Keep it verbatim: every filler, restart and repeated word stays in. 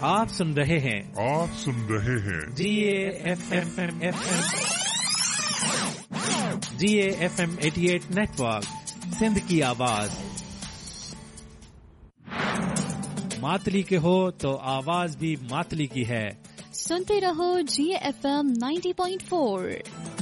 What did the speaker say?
आप सुन रहे हैं आप सुन रहे हैं जी A F M F M G A F M अठासी नेटवर्क, सिंध की आवाज। मातली के हो तो आवाज भी मातली की है। सुनते रहो जी ए एफ एम नब्बे पॉइंट चार।